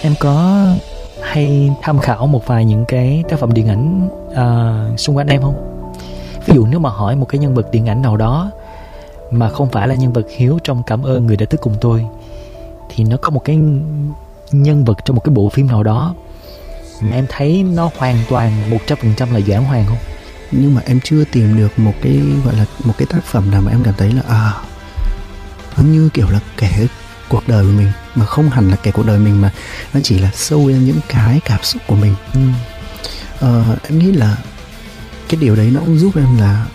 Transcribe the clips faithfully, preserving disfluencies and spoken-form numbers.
em có hay tham khảo một vài những cái tác phẩm điện ảnh uh, xung quanh em không? Ví dụ nếu mà hỏi một cái nhân vật điện ảnh nào đó mà không phải là nhân vật Hiếu trong Cảm ơn người đã thức cùng tôi, thì nó có một cái nhân vật trong một cái bộ phim nào đó mà em thấy nó hoàn toàn một trăm phần trăm là Doãn Hoàng không? Nhưng mà em chưa tìm được một cái gọi là một cái tác phẩm nào mà em cảm thấy là à nó như kiểu là kể cuộc đời của mình, mà không hẳn là kể cuộc đời mình, mà nó chỉ là sâu lên những cái cảm xúc của mình. ừ. ờ, Em nghĩ là cái điều đấy nó cũng giúp em là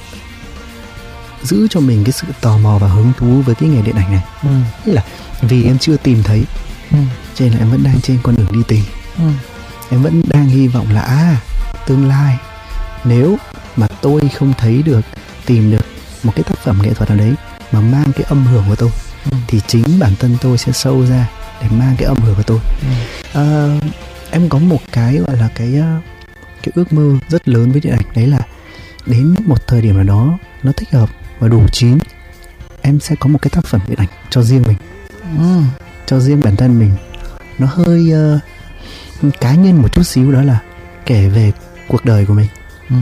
giữ cho mình cái sự tò mò và hứng thú với cái nghề điện ảnh này. ừ. Nghĩa là vì em chưa tìm thấy, ừ. cho nên là em vẫn đang trên con đường đi tìm. ừ. Em vẫn đang hy vọng là à tương lai nếu mà tôi không thấy được, tìm được một cái tác phẩm nghệ thuật nào đấy mà mang cái âm hưởng của tôi, ừ. thì chính bản thân tôi sẽ sâu ra để mang cái âm hưởng của tôi. ừ. à, Em có một cái gọi là cái cái ước mơ rất lớn với điện ảnh, đấy là đến một thời điểm nào đó nó thích hợp và đủ chín, em sẽ có một cái tác phẩm điện ảnh cho riêng mình, ừ. cho riêng bản thân mình. Nó hơi uh, cá nhân một chút xíu, đó là kể về cuộc đời của mình. ừ.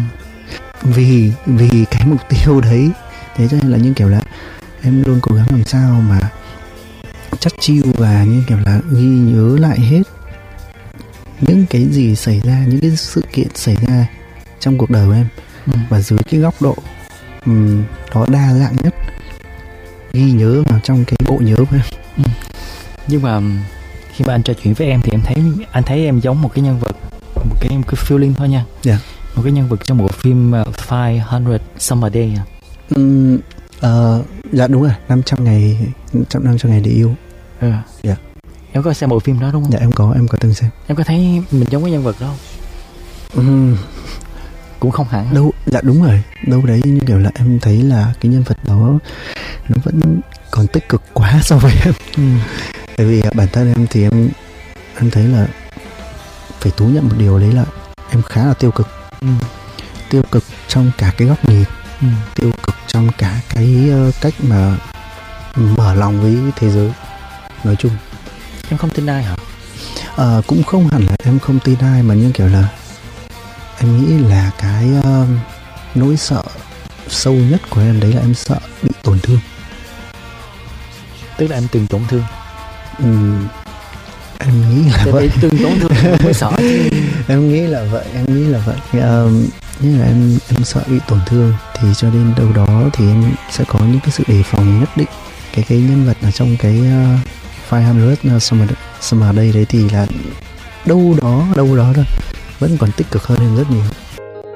Vì vì cái mục tiêu đấy, thế cho nên là những kiểu là em luôn cố gắng làm sao mà chắt chiu và như kiểu là ghi nhớ lại hết những cái gì xảy ra, những cái sự kiện xảy ra trong cuộc đời của em, ừ. và dưới cái góc độ um, đó đa dạng nhất, ghi nhớ vào trong cái bộ nhớ của em. ừ. Nhưng mà khi mà anh trò chuyện với em thì em thấy anh thấy em giống một cái nhân vật, một cái, một cái feeling thôi nha. Yeah. Một cái nhân vật trong bộ phim uh, five hundred Summer Day à? Um, uh, dạ đúng rồi, năm trăm ngày năm trăm ngày để yêu. ừ. Dạ. Em có xem bộ phim đó đúng không? Dạ em có, em có từng xem. Em có thấy mình giống cái nhân vật đó không? um, Cũng không hẳn. Đâu, dạ đúng rồi. Đâu đấy như kiểu là em thấy là cái nhân vật đó nó vẫn còn tích cực quá so với em. ừ. Tại vì bản thân em thì em em thấy là phải thú nhận một điều, đấy là em khá là tiêu cực. ừ. Tiêu cực trong cả cái góc nhìn, ừ. tiêu cực trong cả cái uh, cách mà mở lòng với thế giới nói chung. Em không tin ai hả? À, cũng không hẳn là em không tin ai, mà như kiểu là em nghĩ là cái uh, nỗi sợ sâu nhất của em đấy là em sợ bị tổn thương. Tức là em từng tổn thương. uhm, Em nghĩ là Để vậy. Từng tổn thương mới sợ chứ. Em nghĩ là vậy, em nghĩ là vậy. Uh, như là em em sợ bị tổn thương, thì cho nên đâu đó thì em sẽ có những cái sự đề phòng nhất định. Cái cái nhân vật ở trong cái uh, five hundred Summer, Summer Day đấy thì là đâu đó đâu đó thôi vẫn còn tích cực hơn em rất nhiều.